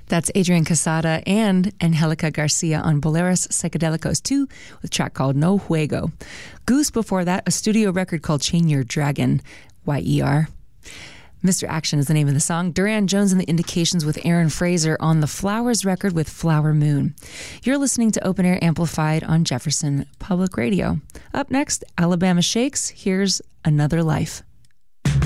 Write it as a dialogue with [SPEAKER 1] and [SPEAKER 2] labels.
[SPEAKER 1] That's Adrian Casada and Angelica Garcia on Boleros Psychedelicos 2 with a track called No Juego. Goose before that, a studio record called Chain Your Dragon, Y-E-R. Mr. Action is the name of the song. Duran Jones and the Indications with Aaron Fraser on the Flowers record with Flower Moon. You're listening to Open Air Amplified on Jefferson Public Radio. Up next, Alabama Shakes. Here's Another Life.